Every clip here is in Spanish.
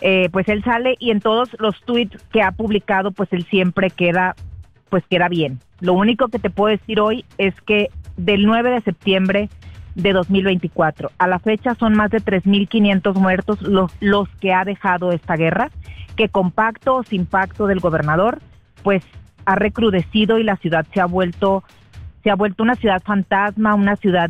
pues él sale y en todos los tweets que ha publicado, pues él siempre queda bien. Lo único que te puedo decir hoy es que del 9 de septiembre de 2024 a la fecha son más de 3,500 muertos los que ha dejado esta guerra, que con pacto o sin pacto del gobernador, pues ha recrudecido y la ciudad se ha vuelto una ciudad fantasma, una ciudad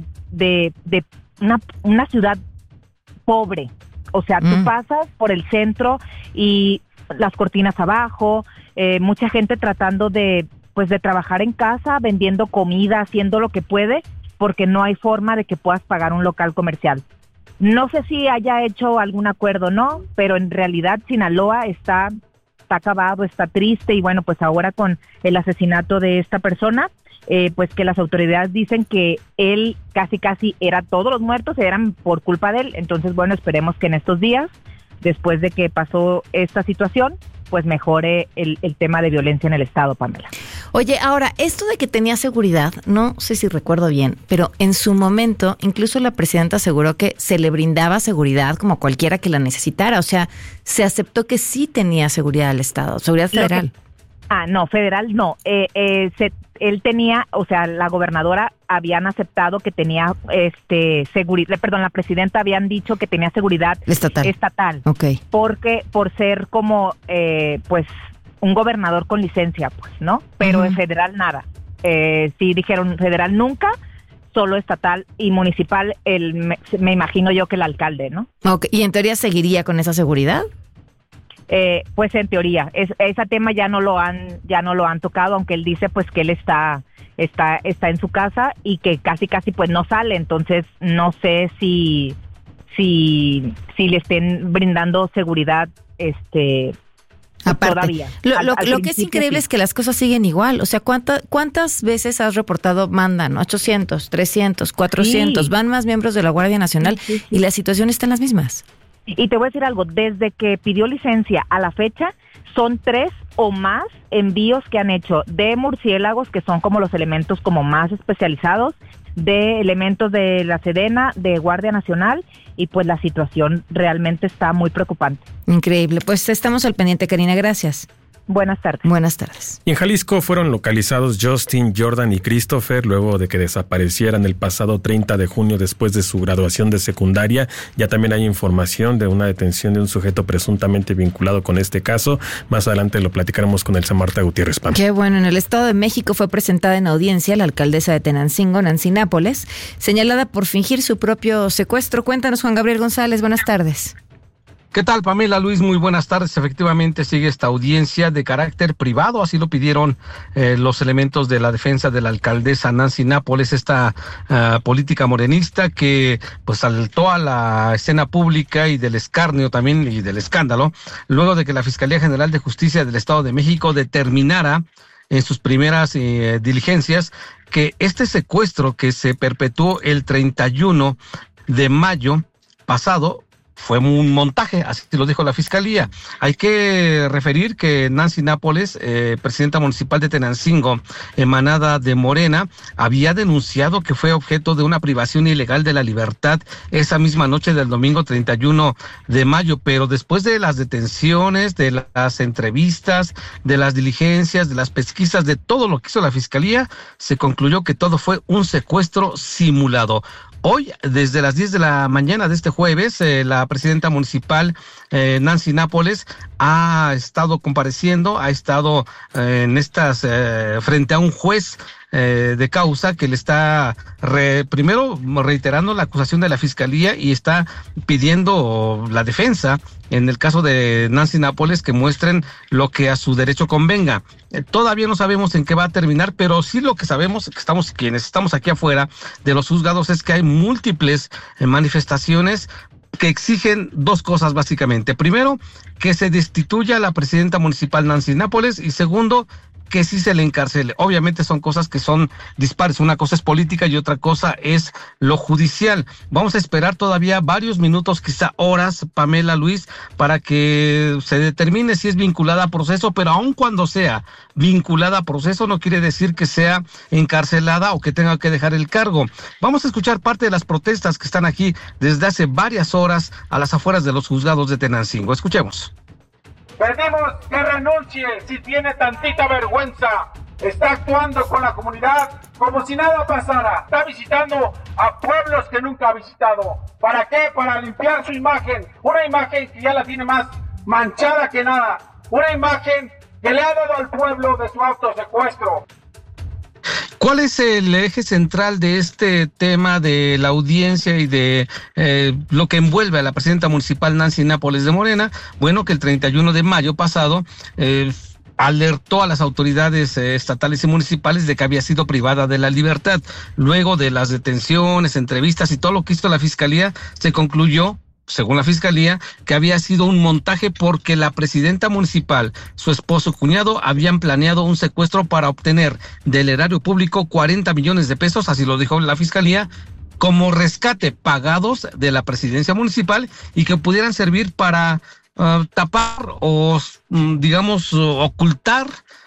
una ciudad pobre. O sea, tú pasas por el centro y las cortinas abajo, mucha gente tratando de trabajar en casa, vendiendo comida, haciendo lo que puede, porque no hay forma de que puedas pagar un local comercial. No sé si haya hecho algún acuerdo o no, pero en realidad Sinaloa está acabado, está triste, y bueno, pues ahora con el asesinato de esta persona, pues que las autoridades dicen que él casi era, todos los muertos eran por culpa de él. Entonces, bueno, esperemos que en estos días, después de que pasó esta situación, pues mejore el tema de violencia en el estado, Pamela. Oye, ahora, esto de que tenía seguridad, no sé si recuerdo bien, pero en su momento, incluso la presidenta aseguró que se le brindaba seguridad como cualquiera que la necesitara. O sea, se aceptó que sí tenía seguridad al estado, seguridad federal. No, federal no. Él tenía, o sea, la gobernadora habían aceptado que tenía seguridad, la presidenta habían dicho que tenía seguridad estatal. Okay. Porque por ser como pues un gobernador con licencia, pues, ¿no? Pero en federal nada. Sí dijeron federal nunca, solo estatal y municipal, me imagino yo que el alcalde, ¿no? Okay. ¿Y en teoría seguiría con esa seguridad? Pues en teoría, ese tema ya no lo han tocado, aunque él dice pues que él está en su casa y que casi pues no sale. Entonces no sé si le estén brindando seguridad aparte, todavía. Lo que es increíble es que las cosas siguen igual. O sea, ¿cuántas veces has reportado mandan? 800, 300, 400, van más miembros de la Guardia Nacional y la situación está en las mismas. Y te voy a decir algo, desde que pidió licencia a la fecha, son 3 o más envíos que han hecho de murciélagos, que son como los elementos como más especializados, de elementos de la Sedena, de Guardia Nacional, y pues la situación realmente está muy preocupante. Increíble, pues estamos al pendiente, Karina, gracias. Buenas tardes. Buenas tardes. Y en Jalisco fueron localizados Justin, Jordan y Christopher luego de que desaparecieran el pasado 30 de junio después de su graduación de secundaria. Ya también hay información de una detención de un sujeto presuntamente vinculado con este caso. Más adelante lo platicaremos con Elsa Marta Gutiérrez Pam. Qué bueno, en el Estado de México fue presentada en audiencia la alcaldesa de Tenancingo, Nancy Nápoles, señalada por fingir su propio secuestro. Cuéntanos, Juan Gabriel González, buenas tardes. ¿Qué tal, Pamela, Luis? Muy buenas tardes. Efectivamente sigue esta audiencia de carácter privado, así lo pidieron los elementos de la defensa de la alcaldesa Nancy Nápoles, esta política morenista que pues saltó a la escena pública y del escarnio también y del escándalo, luego de que la Fiscalía General de Justicia del Estado de México determinara en sus primeras diligencias que este secuestro que se perpetuó el 31 de mayo pasado fue un montaje, así lo dijo la Fiscalía. Hay que referir que Nancy Nápoles, presidenta municipal de Tenancingo, emanada de Morena, había denunciado que fue objeto de una privación ilegal de la libertad esa misma noche del domingo 31 de mayo, pero después de las detenciones, de las entrevistas, de las diligencias, de las pesquisas, de todo lo que hizo la Fiscalía, se concluyó que todo fue un secuestro simulado. Hoy, desde las 10 de la mañana de este jueves, la presidenta municipal, Nancy Nápoles, ha estado compareciendo, ha estado frente a un juez de causa que le está primero reiterando la acusación de la Fiscalía y está pidiendo la defensa, en el caso de Nancy Nápoles, que muestren lo que a su derecho convenga. Todavía no sabemos en qué va a terminar, pero sí lo que sabemos, quienes estamos aquí afuera de los juzgados, es que hay múltiples manifestaciones que exigen dos cosas básicamente. Primero, que se destituya a la presidenta municipal Nancy Nápoles, y segundo, que sí se le encarcele. Obviamente son cosas que son dispares, una cosa es política y otra cosa es lo judicial. Vamos a esperar todavía varios minutos, quizá horas, Pamela, Luis, para que se determine si es vinculada a proceso, pero aun cuando sea vinculada a proceso no quiere decir que sea encarcelada o que tenga que dejar el cargo. Vamos a escuchar parte de las protestas que están aquí desde hace varias horas a las afueras de los juzgados de Tenancingo. Escuchemos. Pedimos que renuncie si tiene tantita vergüenza. Está actuando con la comunidad como si nada pasara. Está visitando a pueblos que nunca ha visitado. ¿Para qué? Para limpiar su imagen. Una imagen que ya la tiene más manchada que nada. Una imagen que le ha dado al pueblo de su autosecuestro. ¿Cuál es el eje central de este tema de la audiencia y de lo que envuelve a la presidenta municipal Nancy Nápoles de Morena? Bueno, que el 31 de mayo pasado alertó a las autoridades estatales y municipales de que había sido privada de la libertad. Luego de las detenciones, entrevistas y todo lo que hizo la fiscalía, se concluyó, según la fiscalía, que había sido un montaje porque la presidenta municipal, su esposo y cuñado habían planeado un secuestro para obtener del erario público 40 millones de pesos, así lo dijo la fiscalía, como rescate pagados de la presidencia municipal y que pudieran servir para tapar o, digamos, ocultar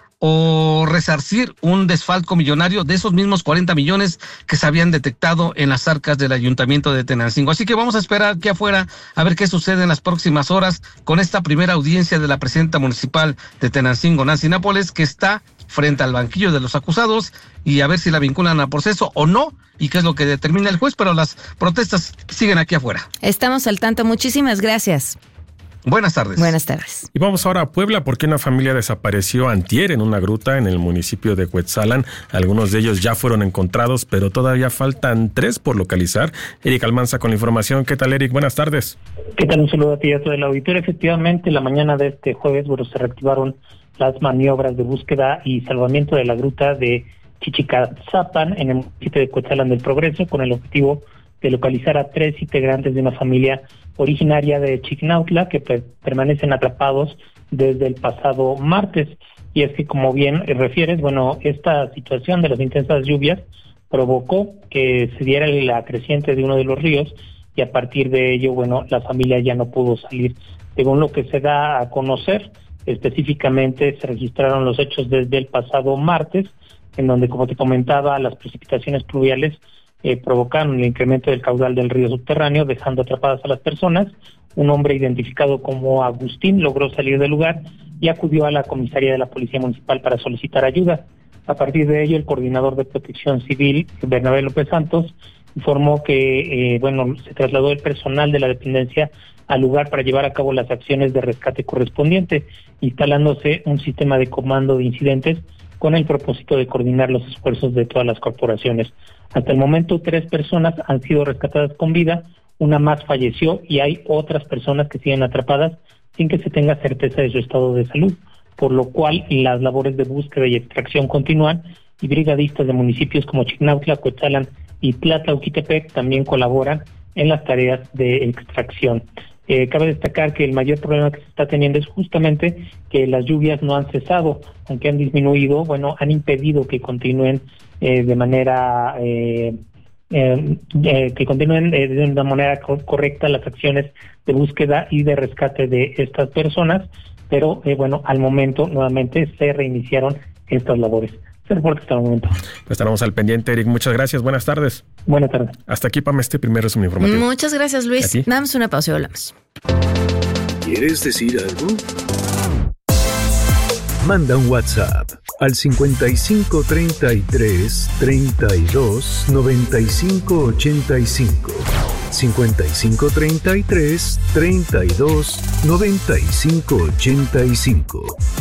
o resarcir un desfalco millonario de esos mismos 40 millones que se habían detectado en las arcas del ayuntamiento de Tenancingo. Así que vamos a esperar aquí afuera a ver qué sucede en las próximas horas con esta primera audiencia de la presidenta municipal de Tenancingo, Nancy Nápoles, que está frente al banquillo de los acusados, y a ver si la vinculan a proceso o no, y qué es lo que determina el juez, pero las protestas siguen aquí afuera. Estamos al tanto. Muchísimas gracias. Buenas tardes. Buenas tardes. Y vamos ahora a Puebla porque una familia desapareció antier en una gruta en el municipio de Cuetzalan. Algunos de ellos ya fueron encontrados, pero todavía faltan 3 por localizar. Eric Almanza con la información. ¿Qué tal, Eric? Buenas tardes. ¿Qué tal? Un saludo a ti y a todo el auditorio. Efectivamente, la mañana de este jueves, se reactivaron las maniobras de búsqueda y salvamiento de la gruta de Chichicazapan en el municipio de Cuetzalan del Progreso, con el objetivo de localizar a 3 integrantes de una familia originaria de Chignautla que permanecen atrapados desde el pasado martes. Y es que, como bien refieres, esta situación de las intensas lluvias provocó que se diera la creciente de uno de los ríos, y a partir de ello, la familia ya no pudo salir. Según lo que se da a conocer, específicamente se registraron los hechos desde el pasado martes, en donde, como te comentaba, las precipitaciones pluviales provocaron el incremento del caudal del río subterráneo, dejando atrapadas a las personas. Un hombre identificado como Agustín logró salir del lugar y acudió a la comisaría de la Policía Municipal para solicitar ayuda. A partir de ello, el coordinador de Protección Civil, Bernabé López Santos, informó que se trasladó el personal de la dependencia al lugar para llevar a cabo las acciones de rescate correspondiente, instalándose un sistema de comando de incidentes con el propósito de coordinar los esfuerzos de todas las corporaciones. Hasta el momento, 3 personas han sido rescatadas con vida, una más falleció y hay otras personas que siguen atrapadas sin que se tenga certeza de su estado de salud, por lo cual las labores de búsqueda y extracción continúan, y brigadistas de municipios como Chignautla, Cuetzalan y Tlatlauquitepec también colaboran en las tareas de extracción. Cabe destacar que el mayor problema que se está teniendo es justamente que las lluvias no han cesado, aunque han disminuido, han impedido que continúen de una manera correcta las acciones de búsqueda y de rescate de estas personas, pero al momento nuevamente se reiniciaron estas labores. Se reporta hasta el momento. Pues estaremos al pendiente, Eric. Muchas gracias. Buenas tardes. Buenas tardes. Hasta aquí, Pam, este primer resumen informativo. Muchas gracias, Luis. Damos una pausa y volvemos. ¿Quieres decir algo? Manda un WhatsApp al 5533 32 95 85. 5533 32 95 85.